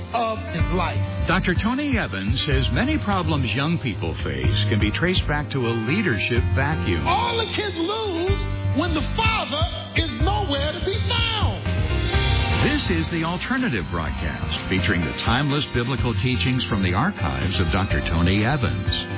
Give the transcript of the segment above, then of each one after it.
of his life. Dr. Tony Evans says many problems young people face can be traced back to a leadership vacuum. All the kids lose when the father is nowhere to be found. This is the Alternative Broadcast, featuring the timeless biblical teachings from the archives of Dr. Tony Evans.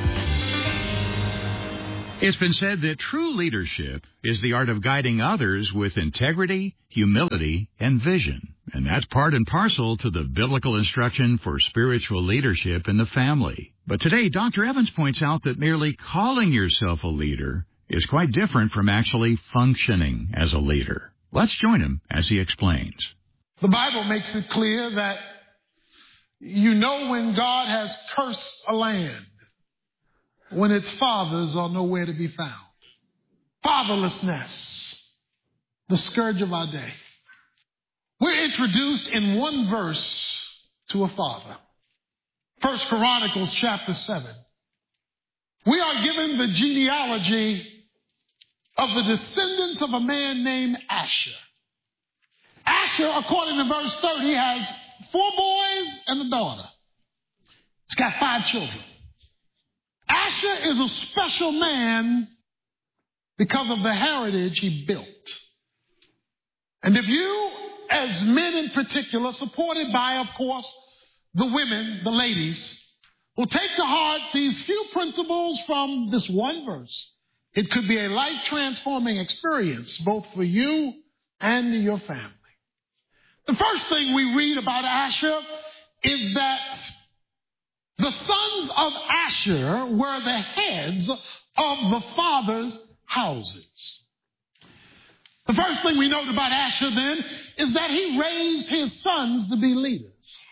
It's been said that true leadership is the art of guiding others with integrity, humility, and vision. And that's part and parcel to the biblical instruction for spiritual leadership in the family. But today, Dr. Evans points out that merely calling yourself a leader is quite different from actually functioning as a leader. Let's join him as he explains. The Bible makes it clear that you know when God has cursed a land, when its fathers are nowhere to be found. Fatherlessness, the scourge of our day. We're introduced in one verse to a father. 1 Chronicles chapter 7. We are given the genealogy of the descendants of a man named Asher. Asher, according to verse 30, has 4 boys and a daughter. He's got 5 children. Asher is a special man because of the heritage he built. And if you, as men in particular, supported by, of course, the women, the ladies, will take to heart these few principles from this one verse, it could be a life-transforming experience, both for you and your family. The first thing we read about Asher is that the sons of Asher were the heads of the father's houses. The first thing we note about Asher then is that he raised his sons to be leaders.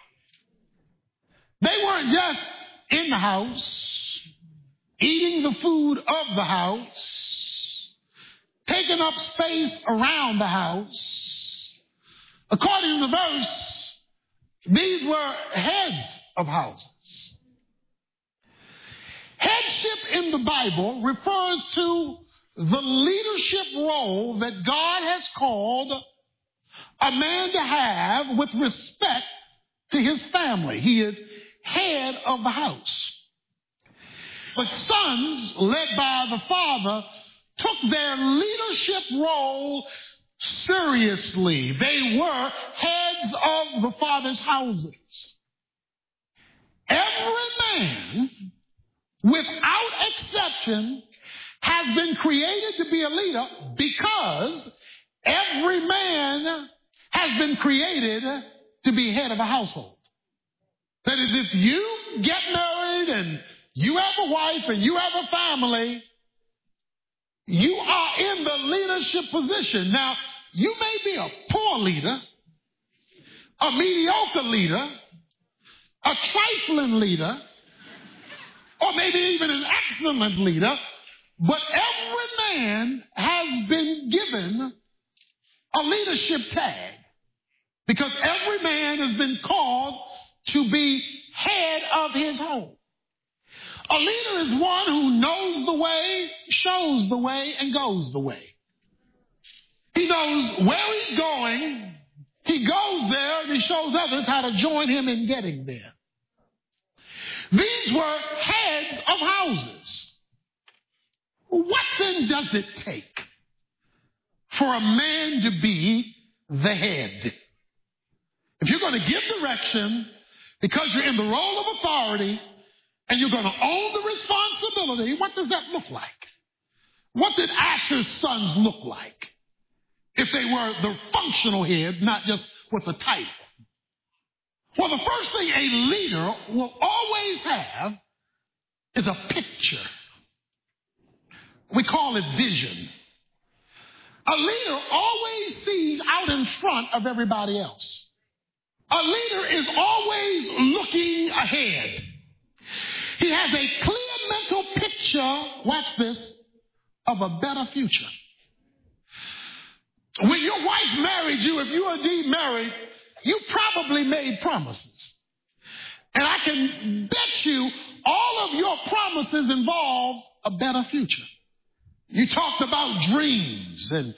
They weren't just in the house, eating the food of the house, taking up space around the house. According to the verse, these were heads of houses. Headship in the Bible refers to the leadership role that God has called a man to have with respect to his family. He is head of the house. The sons, led by the father, took their leadership role seriously. They were heads of the father's houses. Every man, without exception, has been created to be a leader because every man has been created to be head of a household. That is, if you get married and you have a wife and you have a family, you are in the leadership position. Now, you may be a poor leader, a mediocre leader, a trifling leader, or maybe even an excellent leader, but every man has been given a leadership tag because every man has been called to be head of his home. A leader is one who knows the way, shows the way, and goes the way. He knows where he's going, he goes there, and he shows others how to join him in getting there. These were heads of houses. What then does it take for a man to be the head? If you're going to give direction because you're in the role of authority and you're going to own the responsibility, what does that look like? What did Asher's sons look like if they were the functional head, not just with a title? Well, the first thing a leader will always have is a picture. We call it vision. A leader always sees out in front of everybody else. A leader is always looking ahead. He has a clear mental picture, watch this, of a better future. When your wife married you, if you are indeed married, you probably made promises. And I can bet you all of your promises involved a better future. You talked about dreams and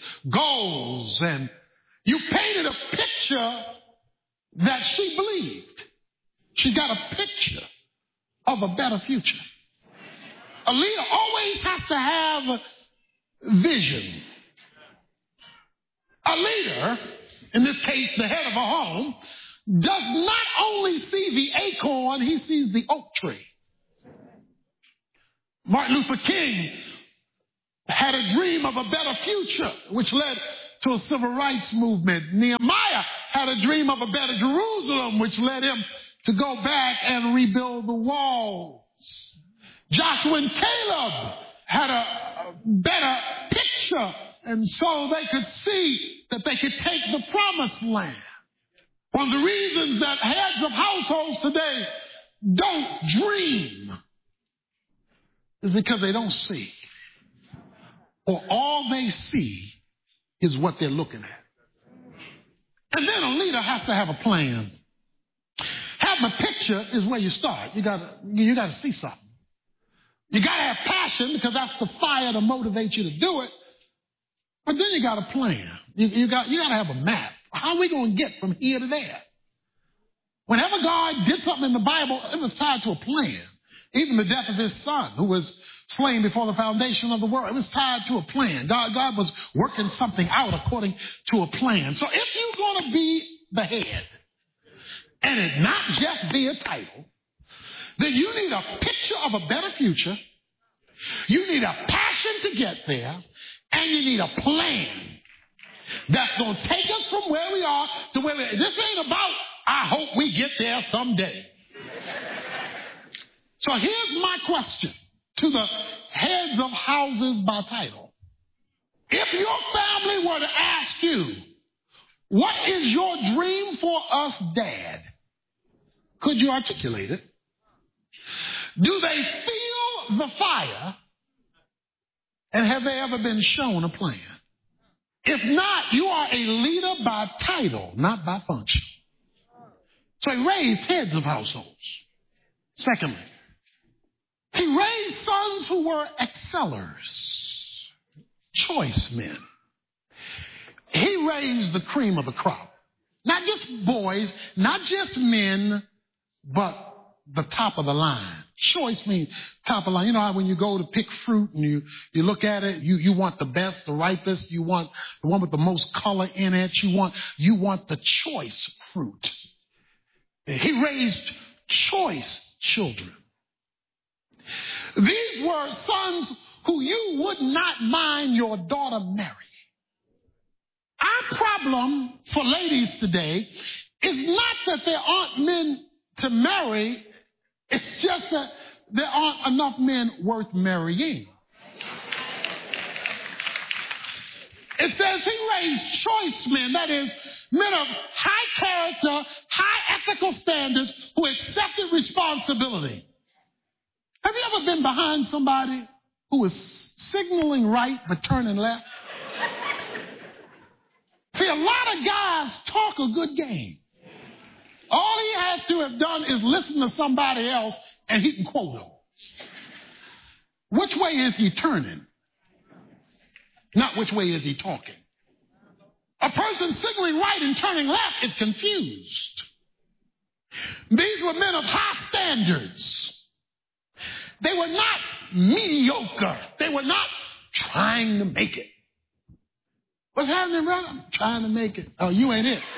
goals, and you painted a picture that she believed. She's got a picture of a better future. A leader always has to have vision. A leader, in this case the head of a home, does not only see the acorn, he sees the oak tree. Martin Luther King had a dream of a better future, which led to a civil rights movement. Nehemiah had a dream of a better Jerusalem, which led him to go back and rebuild the walls. Joshua and Caleb had a better picture, and so they could see that they could take the promised land. One of the reasons that heads of households today don't dream is because they don't see. Or all they see is what they're looking at. And then a leader has to have a plan. Having a picture is where you start. You gotta see something. You gotta have passion because that's the fire to motivate you to do it. But then you got a plan. You gotta have a map. How are we gonna get from here to there? Whenever God did something in the Bible, it was tied to a plan. Even the death of his son, who was slain before the foundation of the world, it was tied to a plan. God was working something out according to a plan. So if you're going to be the head, and it not just be a title, then you need a picture of a better future, you need a passion to get there, and you need a plan that's going to take us from where we are to where we are. This ain't about, I hope we get there someday. So here's my question to the heads of houses by title. If your family were to ask you, what is your dream for us, Dad? Could you articulate it? Do they feel the fire? And have they ever been shown a plan? If not, you are a leader by title, not by function. So he raised heads of households. Secondly, he raised sons who were excellers, choice men. He raised the cream of the crop. Not just boys, not just men, but the top of the line. Choice means top of the line. You know how when you go to pick fruit and you look at it, you want the best, the ripest, you want the one with the most color in it, you want the choice fruit. He raised choice children. These were sons who you would not mind your daughter marrying. Our problem for ladies today is not that there aren't men to marry, it's just that there aren't enough men worth marrying. It says he raised choice men, that is, men of high character, high ethical standards who accepted responsibility. Have you ever been behind somebody who was signaling right but turning left? See, a lot of guys talk a good game. All he has to have done is listen to somebody else and he can quote them. Which way is he turning? Not which way is he talking. A person signaling right and turning left is confused. These were men of high standards. They were not mediocre. They were not trying to make it. What's happening, brother? I'm trying to make it. Oh, you ain't it.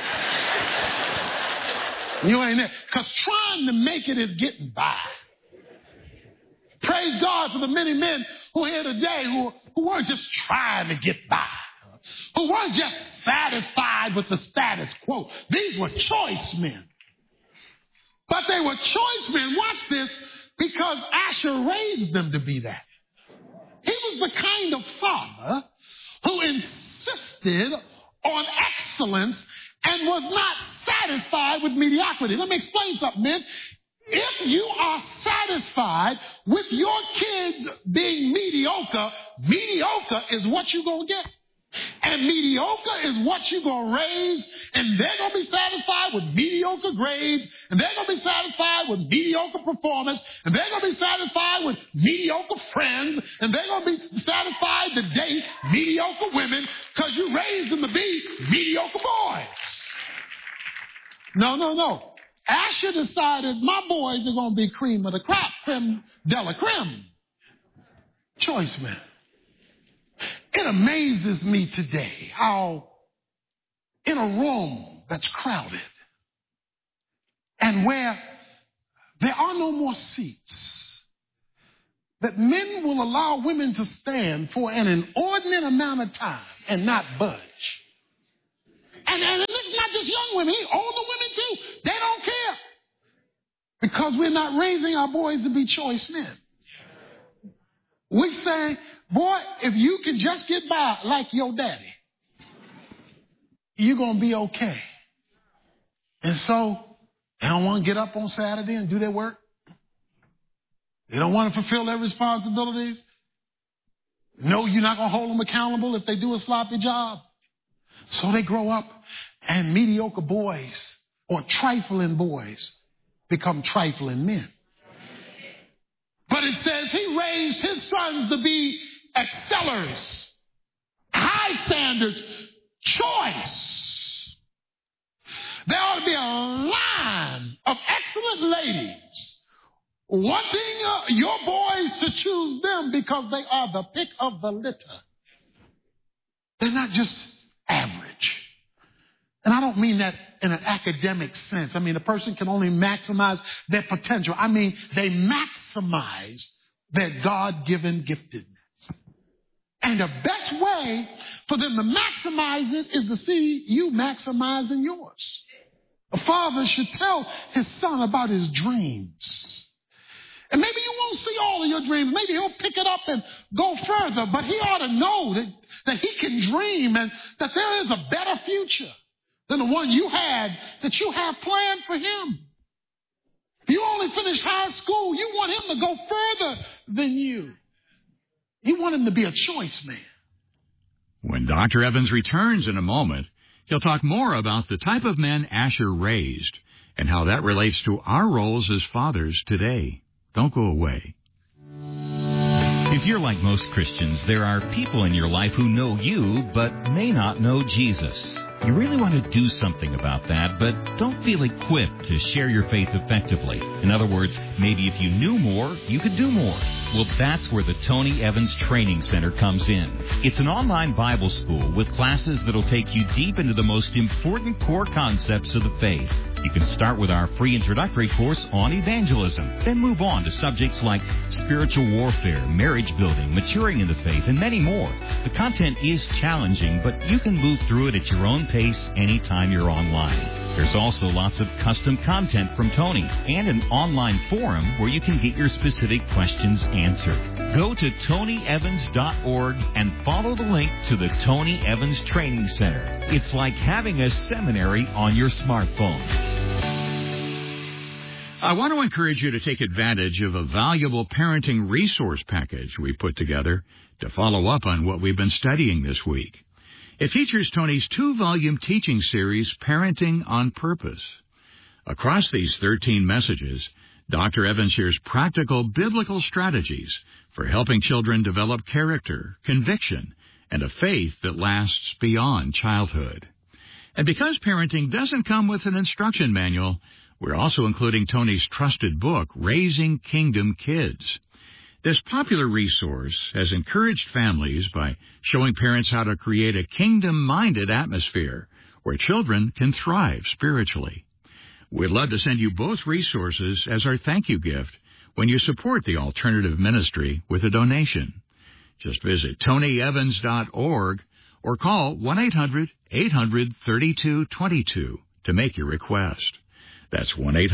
You ain't it. Because trying to make it is getting by. Praise God for the many men who are here today who weren't just trying to get by. Who weren't just satisfied with the status quo. These were choice men. But they were choice men. Watch this. Because Asher raised them to be that. He was the kind of father who insisted on excellence and was not satisfied with mediocrity. Let me explain something, man. If you are satisfied with your kids being mediocre, mediocre is what you're going to get. And mediocre is what you're going to raise, and they're going to be satisfied with mediocre grades, and they're going to be satisfied with mediocre performance, and they're going to be satisfied with mediocre friends, and they're going to be satisfied to date mediocre women because you raised them to be mediocre boys. No. Asher decided my boys are going to be cream of the crop, creme de la creme. Choice men. It amazes me today how in a room that's crowded and where there are no more seats, that men will allow women to stand for an inordinate amount of time and not budge. And it's not just young women, older women too. They don't care. Because we're not raising our boys to be choice men. We say, boy, if you can just get by like your daddy, you're going to be okay. And so they don't want to get up on Saturday and do their work. They don't want to fulfill their responsibilities. No, you're not going to hold them accountable if they do a sloppy job. So they grow up and mediocre boys or trifling boys become trifling men. But it says he raised his sons to be excellers, high standards, choice. There ought to be a line of excellent ladies wanting your boys to choose them because they are the pick of the litter. They're not just average. And I don't mean that in an academic sense. I mean, a person can only maximize their potential. I mean, they maximize their God-given giftedness. And the best way for them to maximize it is to see you maximizing yours. A father should tell his son about his dreams. And maybe you won't see all of your dreams. Maybe he'll pick it up and go further. But he ought to know that he can dream and that there is a better future than the one you had, that you have planned for him. You only finished high school. You want him to go further than you. You want him to be a choice man. When Dr. Evans returns in a moment, he'll talk more about the type of men Asher raised and how that relates to our roles as fathers today. Don't go away. If you're like most Christians, there are people in your life who know you but may not know Jesus. You really want to do something about that, but don't feel equipped to share your faith effectively. In other words, maybe if you knew more, you could do more. Well, that's where the Tony Evans Training Center comes in. It's an online Bible school with classes that'll take you deep into the most important core concepts of the faith. You can start with our free introductory course on evangelism, then move on to subjects like spiritual warfare, marriage building, maturing in the faith, and many more. The content is challenging, but you can move through it at your own pace anytime you're online. There's also lots of custom content from Tony and an online forum where you can get your specific questions answered. Go to TonyEvans.org and follow the link to the Tony Evans Training Center. It's like having a seminary on your smartphone. I want to encourage you to take advantage of a valuable parenting resource package we put together to follow up on what we've been studying this week. It features Tony's 2-volume teaching series, Parenting on Purpose. Across these 13 messages, Dr. Evans shares practical biblical strategies for helping children develop character, conviction, and a faith that lasts beyond childhood. And because parenting doesn't come with an instruction manual, we're also including Tony's trusted book, Raising Kingdom Kids. This popular resource has encouraged families by showing parents how to create a kingdom-minded atmosphere where children can thrive spiritually. We'd love to send you both resources as our thank you gift when you support the alternative ministry with a donation. Just visit TonyEvans.org or call 1-800-800-3222 to make your request. That's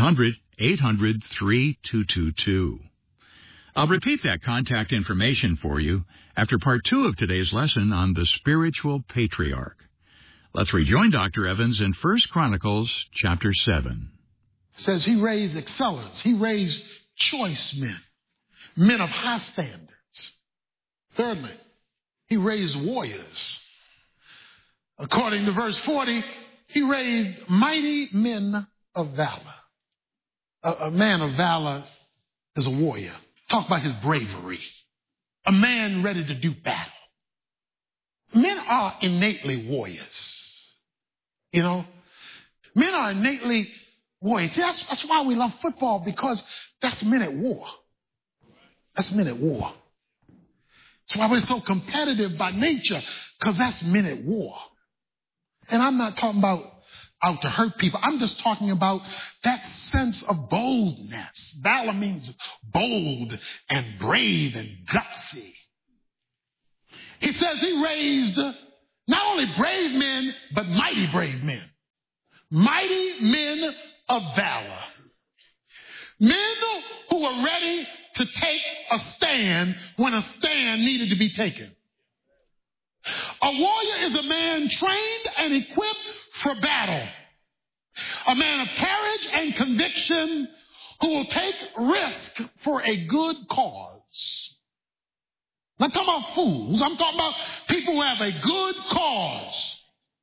1-800-800-3222. I'll repeat that contact information for you after part 2 of today's lesson on the spiritual patriarch. Let's rejoin Dr. Evans in 1 Chronicles chapter 7. It says he raised excellers. He raised choice men, men of high standards. Thirdly, he raised warriors. According to verse 40, he raised mighty men of valor. A man of valor is a warrior. Talk about his bravery. A man ready to do battle. Men are innately warriors. You know, men are innately Boy, that's why we love football, because that's men at war. That's men at war. That's why we're so competitive by nature, because that's men at war. And I'm not talking about out to hurt people. I'm just talking about that sense of boldness. Valor means bold and brave and gutsy. He says he raised not only brave men, but mighty brave men. Mighty men of valor. Men who were ready to take a stand when a stand needed to be taken. A warrior is a man trained and equipped for battle. A man of courage and conviction who will take risk for a good cause. I'm not talking about fools. I'm talking about people who have a good cause.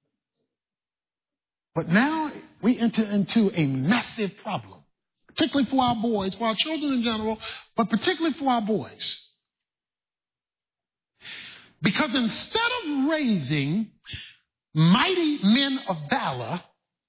But now we enter into a massive problem, particularly for our boys, for our children in general, but particularly for our boys. Because instead of raising mighty men of valor,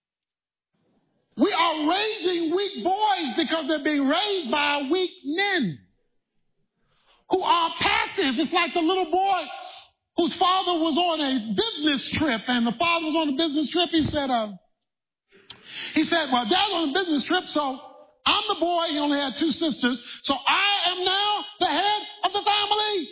we are raising weak boys because they're being raised by weak men who are passive. It's like the little boy whose father was on a business trip, and the father was on a business trip. He said, well, Dad's on a business trip, so I'm the boy. He only had 2 sisters, so I am now the head of the family.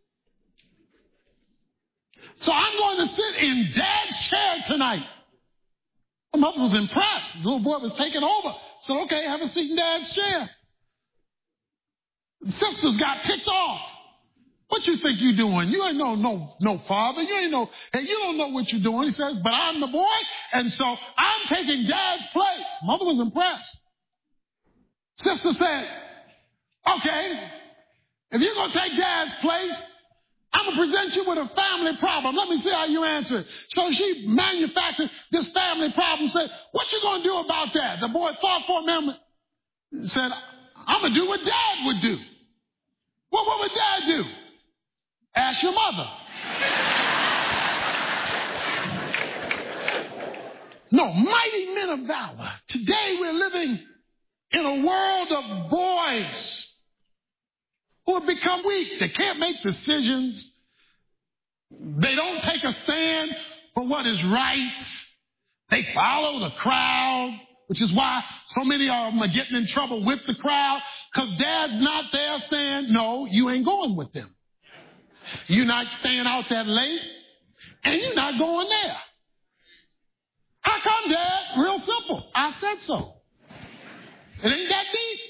So I'm going to sit in Dad's chair tonight. My mother was impressed. The little boy was taking over. Said, okay, have a seat in Dad's chair. The sisters got picked off. What you think you doing? You ain't no father. You don't know what you're doing. He says, but I'm the boy, and so I'm taking Dad's place. Mother was impressed. Sister said, okay, if you're going to take Dad's place, I'm going to present you with a family problem. Let me see how you answer it. So she manufactured this family problem, said, what you going to do about that? The boy thought for a moment, said, I'm going to do what Dad would do. Well, what would Dad do? Ask your mother. No, mighty men of valor. Today we're living in a world of boys who have become weak. They can't make decisions. They don't take a stand for what is right. They follow the crowd, which is why so many of them are getting in trouble with the crowd, because Dad's not there saying, no, you ain't going with them. You're not staying out that late, and you're not going there. How come, Dad? Real simple. I said so. It ain't that deep.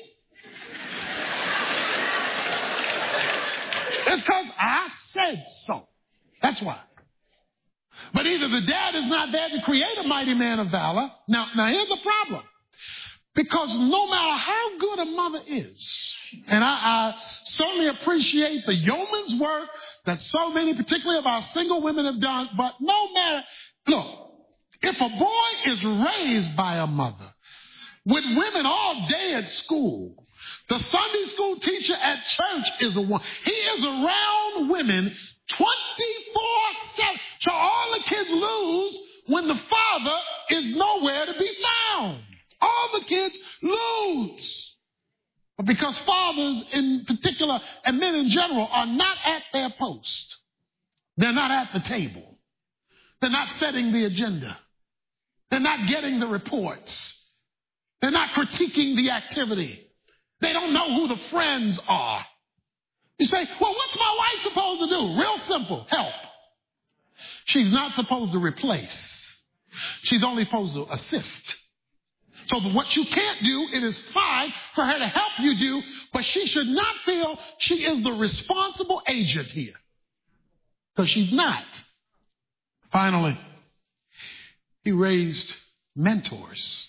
It's because I said so. That's why. But either the dad is not there to create a mighty man of valor. Now here's the problem. Because no matter how good a mother is, and I certainly appreciate the yeoman's work that so many, particularly of our single women, have done, but no matter, look, if a boy is raised by a mother with women all day at school, the Sunday school teacher at church is a woman. He is around women 24/7. So all the kids lose when the father is nowhere to be found. All the kids lose. But because fathers in particular, and men in general, are not at their post. They're not at the table. They're not setting the agenda. They're not getting the reports. They're not critiquing the activity. They don't know who the friends are. You say, well, what's my wife supposed to do? Real simple, help. She's not supposed to replace. She's only supposed to assist. So what you can't do, it is fine for her to help you do, but she should not feel she is the responsible agent here. Because she's not. Finally, he raised mentors.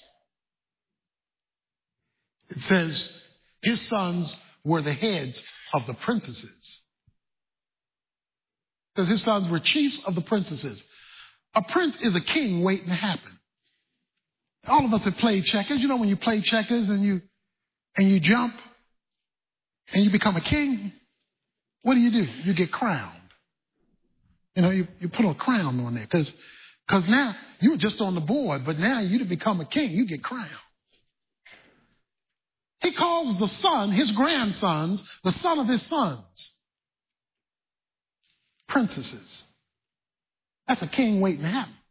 It says his sons were the heads of the princesses. Because his sons were chiefs of the princesses. A prince is a king waiting to happen. All of us have played checkers. You know when you play checkers and you jump and you become a king, what do? You get crowned. You know, you put a crown on there because now you were just on the board, but now you to become a king, you get crowned. calls the son, his grandsons, the son of his sons, princesses. That's a king waiting to happen.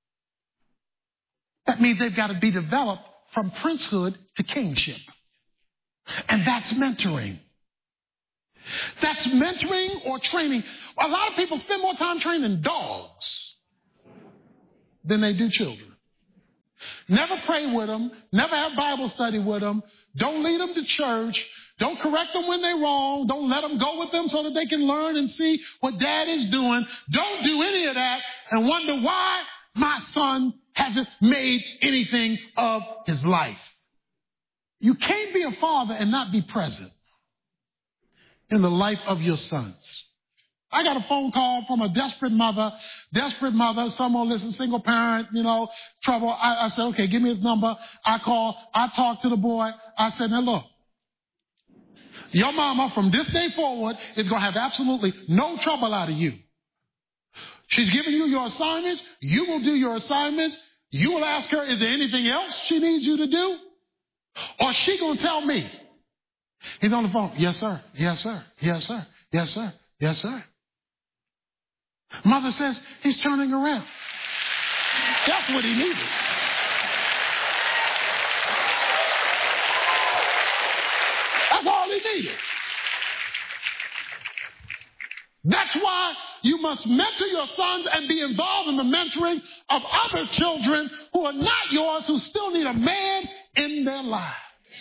That means they've got to be developed from princehood to kingship. And that's mentoring. That's mentoring or training. A lot of people spend more time training dogs than they do children. Never pray with them. Never have Bible study with them. Don't lead them to church. Don't correct them when they're wrong. Don't let them go with them so that they can learn and see what dad is doing. Don't do any of that and wonder why my son hasn't made anything of his life. You can't be a father and not be present in the life of your sons. I got a phone call from a desperate mother, someone listen, single parent, trouble. I said, okay, give me his number. I call, I talked to the boy. I said, now look, your mama from this day forward is going to have absolutely no trouble out of you. She's giving you your assignments. You will do your assignments. You will ask her, is there anything else she needs you to do? Or is she going to tell me? He's on the phone. Yes, sir. Yes, sir. Yes, sir. Yes, sir. Yes, sir. Mother says he's turning around. That's what he needed. That's all he needed. That's why you must mentor your sons and be involved in the mentoring of other children who are not yours, who still need a man in their lives.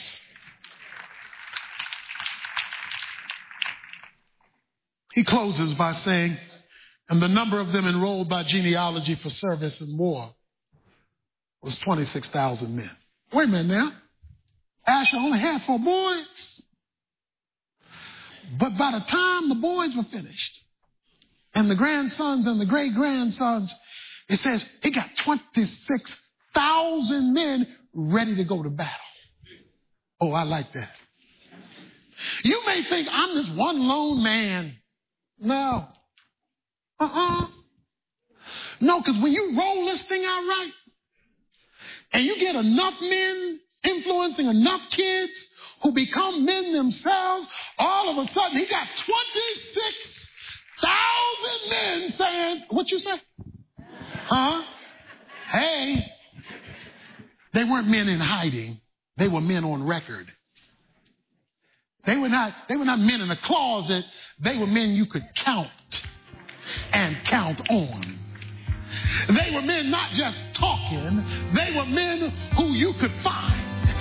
He closes by saying, and the number of them enrolled by genealogy for service in war was 26,000 men. Wait a minute now. Asher only had 4 boys. But by the time the boys were finished, and the grandsons and the great-grandsons, it says he got 26,000 men ready to go to battle. Oh, I like that. You may think I'm this one lone man. No. No, because when you roll this thing out right, and you get enough men influencing enough kids who become men themselves, all of a sudden he got 26,000 men saying, what you say? Huh? Hey. They weren't men in hiding. They were men on record. They were not men in a closet. They were men you could count and count on. They were men not just talking. They were men who you could find.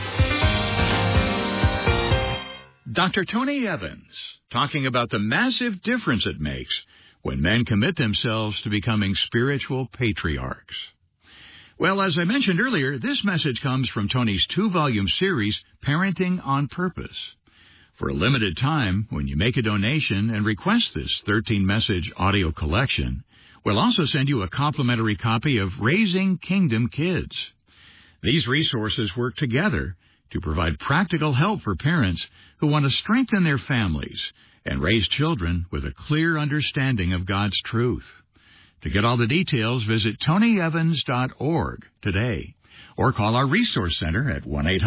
Dr. Tony Evans, talking about the massive difference it makes when men commit themselves to becoming spiritual patriarchs. Well, as I mentioned earlier, this message comes from Tony's 2-volume series, Parenting on Purpose. For a limited time, when you make a donation and request this 13-message audio collection, we'll also send you a complimentary copy of Raising Kingdom Kids. These resources work together to provide practical help for parents who want to strengthen their families and raise children with a clear understanding of God's truth. To get all the details, visit tonyevans.org today or call our Resource Center at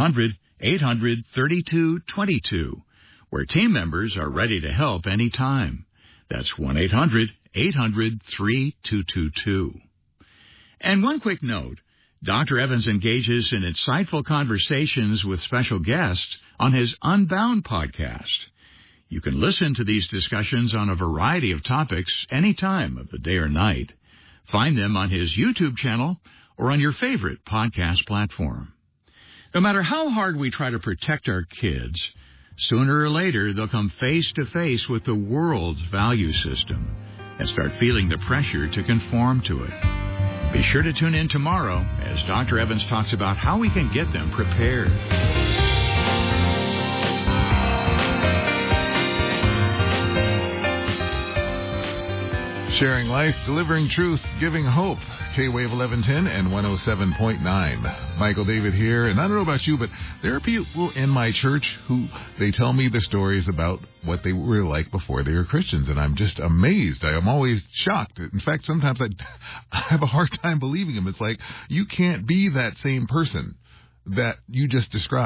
1-800-800-3222, where team members are ready to help anytime. That's 1-800-800-3222. And one quick note, Dr. Evans engages in insightful conversations with special guests on his Unbound podcast. You can listen to these discussions on a variety of topics any time of the day or night. Find them on his YouTube channel or on your favorite podcast platform. No matter how hard we try to protect our kids, sooner or later they'll come face to face with the world's value system and start feeling the pressure to conform to it. Be sure to tune in tomorrow as Dr. Evans talks about how we can get them prepared. Sharing life, delivering truth, giving hope. K-Wave 1110 and 107.9. Michael David here, and I don't know about you, but there are people in my church who they tell me the stories about what they were like before they were Christians, and I'm just amazed. I'm always shocked. In fact, sometimes I have a hard time believing them. It's like, you can't be that same person that you just described.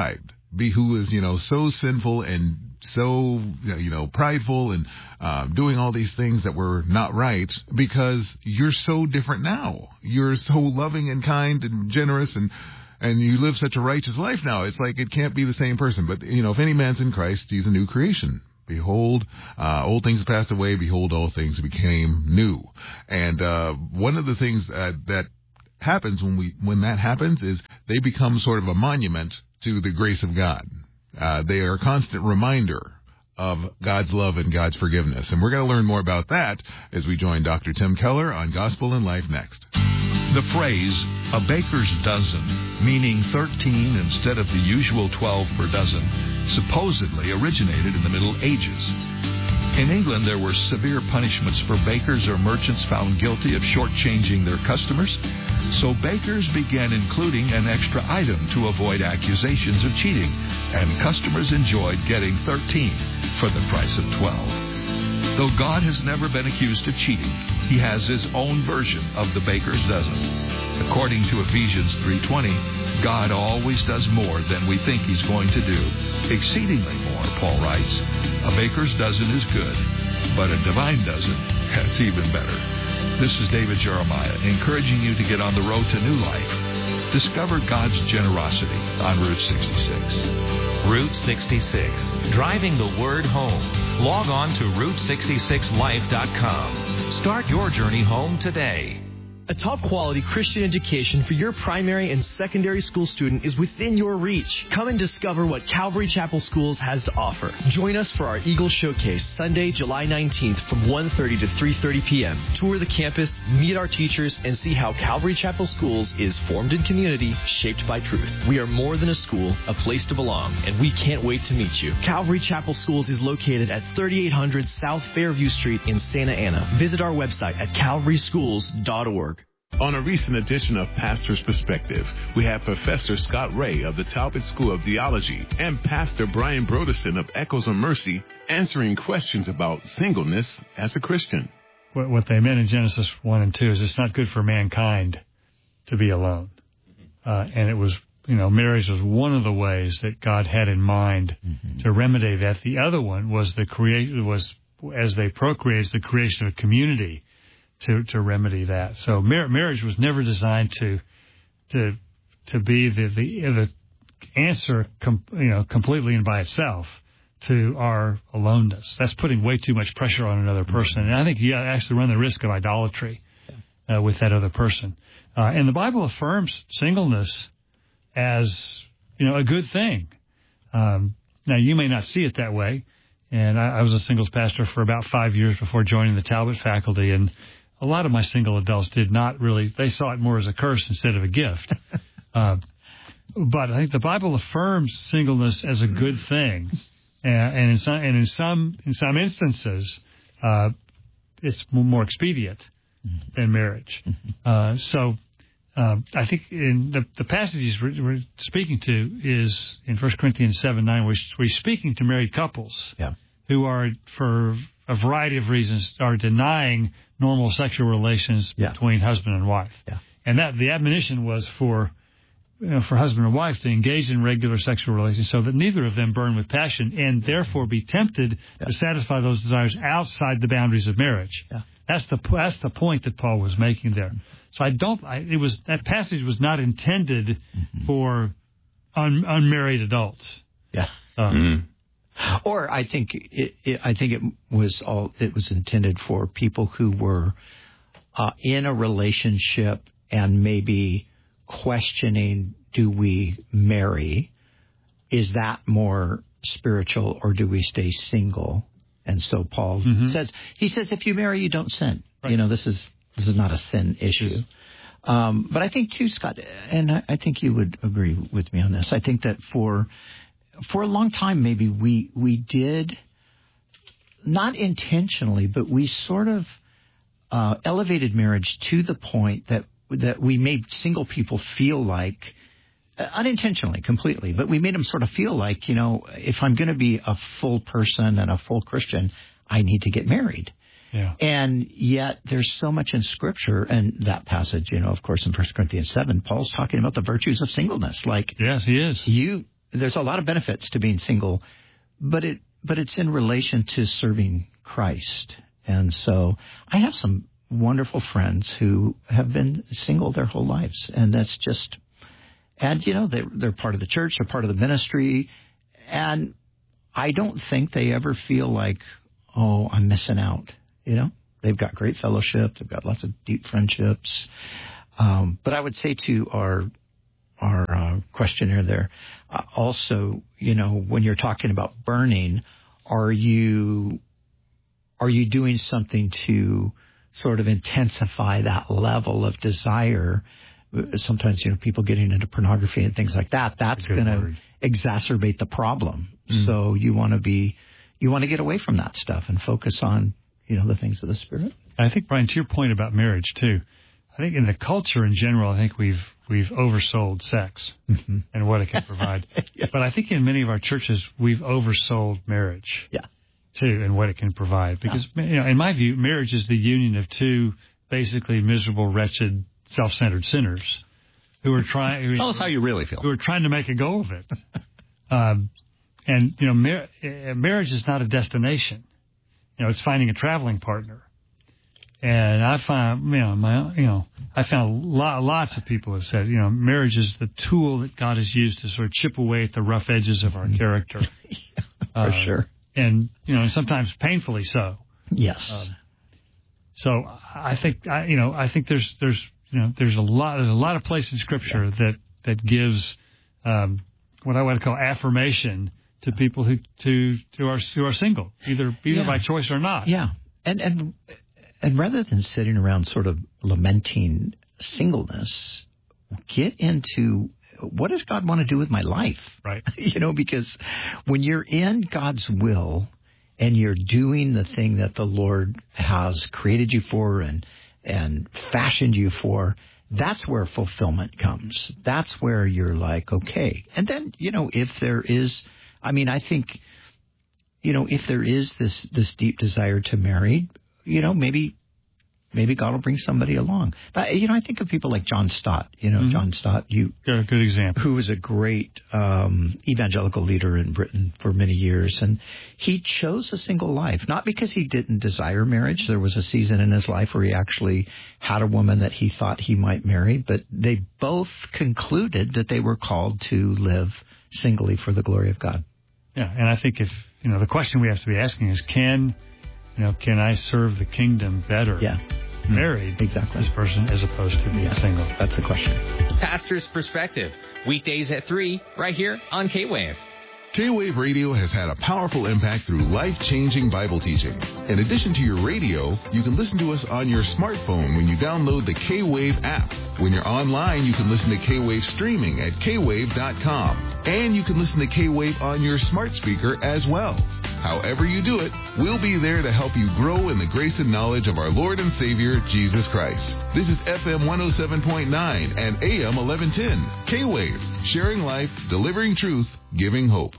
who is, so sinful and so, prideful and doing all these things that were not right, because you're so different now. You're so loving and kind and generous, and you live such a righteous life now. It's like it can't be the same person. But, if any man's in Christ, he's a new creation. Behold, old things have passed away. Behold, all things became new. And one of the things that happens when that happens is they become sort of a monument to the grace of God. They are a constant reminder of God's love and God's forgiveness. And we're going to learn more about that as we join Dr. Tim Keller on Gospel in Life next. The phrase, a baker's dozen, meaning 13 instead of the usual 12 per dozen, supposedly originated in the Middle Ages. In England, there were severe punishments for bakers or merchants found guilty of shortchanging their customers, so bakers began including an extra item to avoid accusations of cheating, and customers enjoyed getting 13 for the price of 12. Though God has never been accused of cheating, he has his own version of the baker's dozen. According to Ephesians 3:20, God always does more than we think he's going to do. Exceedingly more, Paul writes. A baker's dozen is good, but a divine dozen, that's even better. This is David Jeremiah, encouraging you to get on the road to new life. Discover God's generosity on Route 66. Route 66, driving the word home. Log on to Route66Life.com. Start your journey home today. A top-quality Christian education for your primary and secondary school student is within your reach. Come and discover what Calvary Chapel Schools has to offer. Join us for our Eagle Showcase, Sunday, July 19th from 1:30 to 3:30 p.m. Tour the campus, meet our teachers, and see how Calvary Chapel Schools is formed in community, shaped by truth. We are more than a school, a place to belong, and we can't wait to meet you. Calvary Chapel Schools is located at 3800 South Fairview Street in Santa Ana. Visit our website at calvaryschools.org. On a recent edition of Pastor's Perspective, we have Professor Scott Ray of the Talbot School of Theology and Pastor Brian Broderson of Echoes of Mercy answering questions about singleness as a Christian. What they meant in Genesis 1 and 2 is it's not good for mankind to be alone. And it was, marriage was one of the ways that God had in mind to remedy that. The other one was as they procreate, the creation of a community to remedy that. So marriage was never designed to be the answer completely and by itself to our aloneness. That's putting way too much pressure on another person, and I think you actually run the risk of idolatry with that other person. And the Bible affirms singleness as a good thing. Now you may not see it that way, and I was a singles pastor for about 5 years before joining the Talbot faculty, and a lot of my single adults did not really, they saw it more as a curse instead of a gift. But I think the Bible affirms singleness as a good thing. And in some instances, it's more expedient than marriage. So I think in the passages we're speaking to is in 1 Corinthians 7:9, where we're speaking to married couples who are, for a variety of reasons, are denying normal sexual relations between husband and wife. And that the admonition was for husband and wife to engage in regular sexual relations so that neither of them burn with passion and therefore be tempted to satisfy those desires outside the boundaries of marriage. That's the point that Paul was making there. So that passage was not intended for unmarried adults. Or I think it was intended for people who were in a relationship and maybe questioning, do we marry? Is that more spiritual, or do we stay single? And so Paul says, if you marry, you don't sin. Right. This is not a sin issue. But I think too, Scott, and I think you would agree with me on this. I think that for a long time, maybe we did, not intentionally, but we sort of elevated marriage to the point that we made single people feel like, unintentionally, completely, but we made them sort of feel like, if I'm going to be a full person and a full Christian, I need to get married. Yeah. And yet there's so much in Scripture, and that passage, of course, in 1 Corinthians 7, Paul's talking about the virtues of singleness. Like, yes, he is. there's a lot of benefits to being single, but it's in relation to serving Christ. And so I have some wonderful friends who have been single their whole lives, and that's just, and they're part of the church, they're part of the ministry, and I don't think they ever feel like, oh, I'm missing out. They've got great fellowship, they've got lots of deep friendships. But I would say to our questionnaire there, also, when you're talking about burning, are you doing something to sort of intensify that level of desire? Sometimes, people getting into pornography and things like that, that's going to exacerbate the problem. So you want to get away from that stuff and focus on, the things of the Spirit. I think, Brian, to your point about marriage too, I think in the culture in general, I think we've oversold sex and what it can provide. Yeah. But I think in many of our churches, we've oversold marriage. Yeah. Too, and what it can provide. Because, in my view, marriage is the union of two basically miserable, wretched, self-centered sinners who are trying... Tell us how you really feel. Who are trying to make a go of it. Marriage is not a destination. It's finding a traveling partner. And I find, I found lots of people have said, marriage is the tool that God has used to sort of chip away at the rough edges of our character. For sure. And, sometimes painfully so. Yes. So I think there's a lot of place in Scripture that gives what I would call affirmation to people who are single, either by choice or not. Yeah. And rather than sitting around sort of lamenting singleness, get into what does God want to do with my life? Right. Because when you're in God's will and you're doing the thing that the Lord has created you for and fashioned you for, that's where fulfillment comes. That's where you're like, okay. And then, if there is, I think, if there is this deep desire to marry, maybe God will bring somebody along. But, I think of people like John Stott. John Stott, got a good example. Who was a great evangelical leader in Britain for many years. And he chose a single life, not because he didn't desire marriage. There was a season in his life where he actually had a woman that he thought he might marry. But they both concluded that they were called to live singly for the glory of God. Yeah, and I think if, the question we have to be asking is, can I serve the kingdom better married exactly this person as opposed to being single? That's the question. Pastor's Perspective, weekdays at 3, right here on K-Wave. K-Wave Radio has had a powerful impact through life-changing Bible teaching. In addition to your radio, you can listen to us on your smartphone when you download the K-Wave app. When you're online, you can listen to K-Wave streaming at kwave.com. And you can listen to K-Wave on your smart speaker as well. However you do it, we'll be there to help you grow in the grace and knowledge of our Lord and Savior, Jesus Christ. This is FM 107.9 and AM 1110. K-Wave, sharing life, delivering truth, giving hope.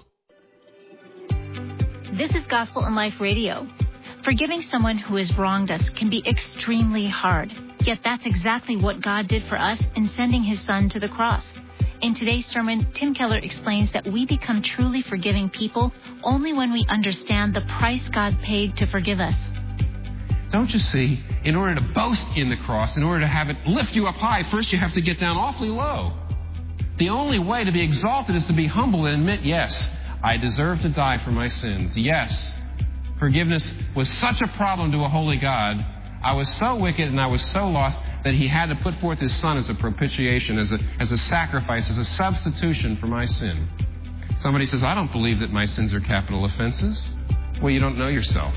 This is Gospel in Life Radio. Forgiving someone who has wronged us can be extremely hard. Yet that's exactly what God did for us in sending His Son to the cross. In today's sermon, Tim Keller explains that we become truly forgiving people only when we understand the price God paid to forgive us. Don't you see? In order to boast in the cross, in order to have it lift you up high, first you have to get down awfully low. The only way to be exalted is to be humble and admit, yes, I deserve to die for my sins. Yes, forgiveness was such a problem to a holy God. I was so wicked and I was so lost that He had to put forth His Son as a propitiation, as a sacrifice, as a substitution for my sin. Somebody says, I don't believe that my sins are capital offenses. Well, you don't know yourself.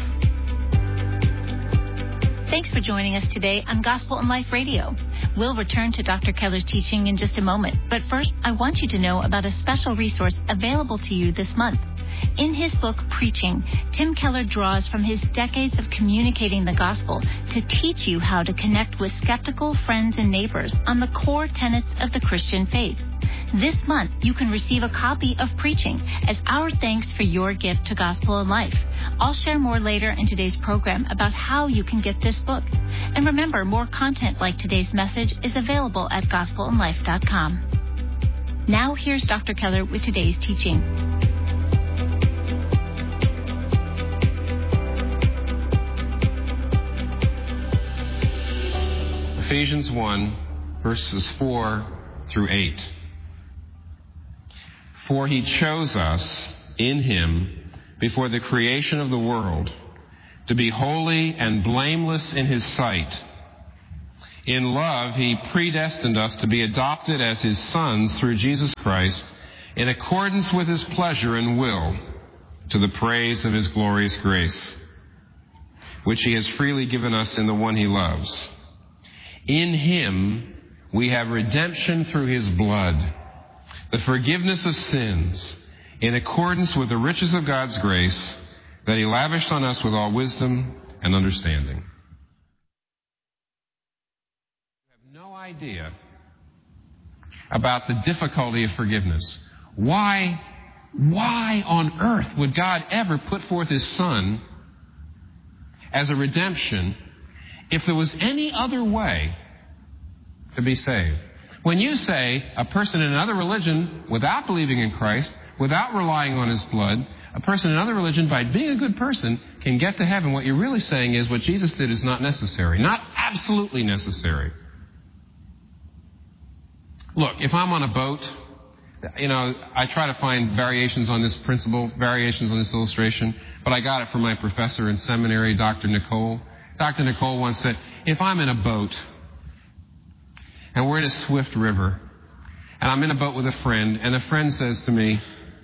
Thanks for joining us today on Gospel in Life Radio. We'll return to Dr. Keller's teaching in just a moment. But first, I want you to know about a special resource available to you this month. In his book, Preaching, Tim Keller draws from his decades of communicating the gospel to teach you how to connect with skeptical friends and neighbors on the core tenets of the Christian faith. This month, you can receive a copy of Preaching as our thanks for your gift to Gospel in Life. I'll share more later in today's program about how you can get this book. And remember, more content like today's message is available at gospelinlife.com. Now here's Dr. Keller with today's teaching. Ephesians 1, verses 4 through 8. For he chose us in him before the creation of the world to be holy and blameless in his sight. In love, he predestined us to be adopted as his sons through Jesus Christ in accordance with his pleasure and will, to the praise of his glorious grace, which he has freely given us in the one he loves. In him we have redemption through his blood, the forgiveness of sins, in accordance with the riches of God's grace that he lavished on us with all wisdom and understanding. You have no idea about the difficulty of forgiveness. Why on earth would God ever put forth his Son as a redemption if there was any other way to be saved? When you say a person in another religion, without believing in Christ, without relying on his blood, a person in another religion, by being a good person, can get to heaven, what you're really saying is what Jesus did is not necessary, not absolutely necessary. Look, if I'm on a boat, I try to find variations on this principle, variations on this illustration, but I got it from my professor in seminary, Dr. Nicole. Dr. Nicole once said, if I'm in a boat and we're in a swift river and I'm in a boat with a friend and a friend says to me,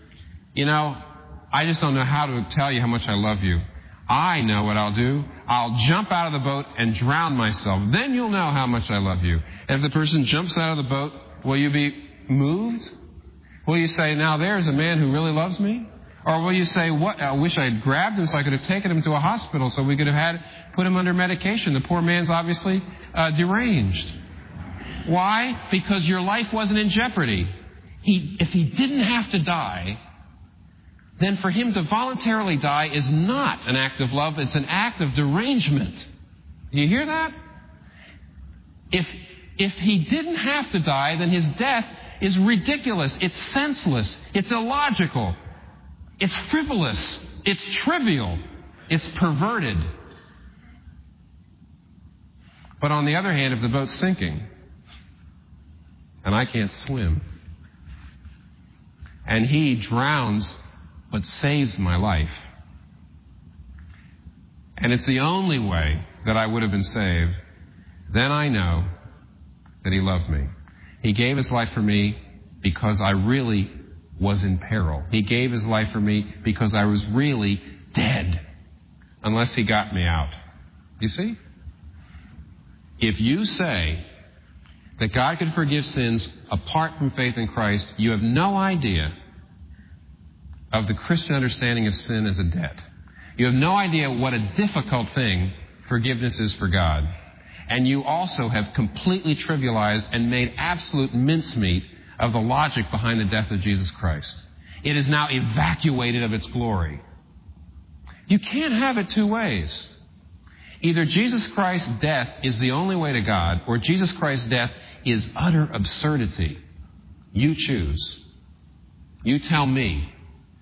I just don't know how to tell you how much I love you. I know what I'll do. I'll jump out of the boat and drown myself. Then you'll know how much I love you. And if the person jumps out of the boat, will you be moved? Will you say, now there's a man who really loves me? Or will you say, what? I wish I had grabbed him so I could have taken him to a hospital so we could have put him under medication. The poor man's obviously deranged. Why? Because your life wasn't in jeopardy. If he didn't have to die, then for him to voluntarily die is not an act of love, it's an act of derangement. Do you hear that? If he didn't have to die, then his death is ridiculous, it's senseless, it's illogical, it's frivolous, it's trivial, it's perverted. But on the other hand, if the boat's sinking, and I can't swim, and he drowns but saves my life, and it's the only way that I would have been saved, then I know that he loved me. He gave his life for me because I really was in peril. He gave his life for me because I was really dead, unless he got me out. You see? If you say that God can forgive sins apart from faith in Christ, you have no idea of the Christian understanding of sin as a debt. You have no idea what a difficult thing forgiveness is for God. And you also have completely trivialized and made absolute mincemeat of the logic behind the death of Jesus Christ. It is now evacuated of its glory. You can't have it two ways. Either Jesus Christ's death is the only way to God, or Jesus Christ's death is utter absurdity. You choose. You tell me.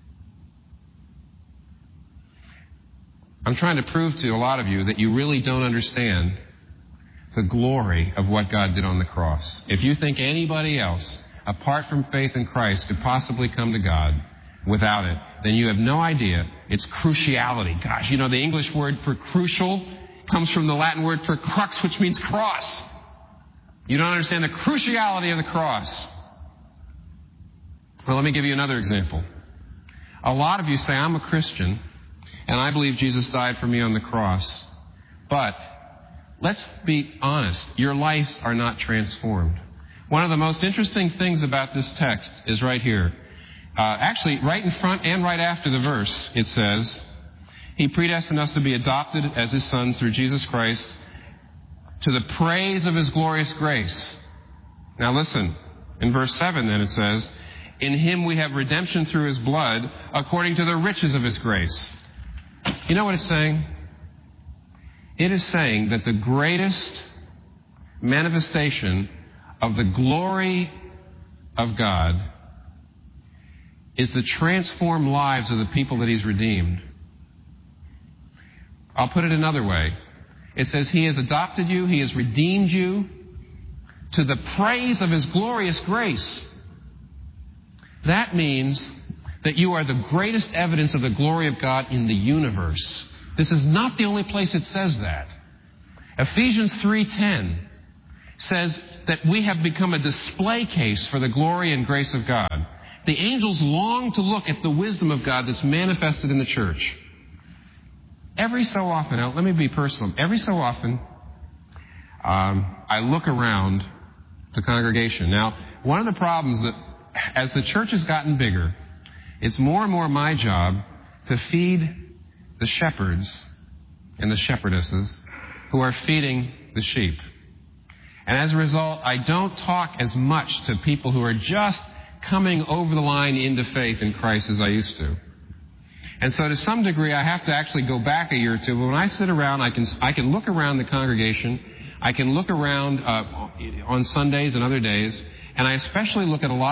I'm trying to prove to a lot of you that you really don't understand the glory of what God did on the cross. If you think anybody else, apart from faith in Christ, could possibly come to God without it, then you have no idea its cruciality. Gosh, the English word for crucial comes from the Latin word for crux, which means cross. You don't understand the cruciality of the cross. Well, let me give you another example. A lot of you say, I'm a Christian, and I believe Jesus died for me on the cross. But let's be honest, your lives are not transformed. One of the most interesting things about this text is right here. Actually, right in front and right after the verse, it says, He predestined us to be adopted as His sons through Jesus Christ to the praise of His glorious grace. Now listen, in verse 7 then it says, In Him we have redemption through His blood according to the riches of His grace. You know what it's saying? It is saying that the greatest manifestation of the glory of God is the transformed lives of the people that He's redeemed. I'll put it another way. It says He has adopted you, He has redeemed you to the praise of His glorious grace. That means that you are the greatest evidence of the glory of God in the universe. This is not the only place it says that. Ephesians 3:10 says that we have become a display case for the glory and grace of God. The angels long to look at the wisdom of God that's manifested in the church. Every so often, now let me be personal, every so often I look around the congregation. Now, one of the problems that as the church has gotten bigger, it's more and more my job to feed the shepherds and the shepherdesses who are feeding the sheep. And as a result, I don't talk as much to people who are just coming over the line into faith in Christ as I used to. And so to some degree, I have to actually go back a year or two. But when I sit around, I can look around the congregation. I can look around on Sundays and other days. And I especially look at a lot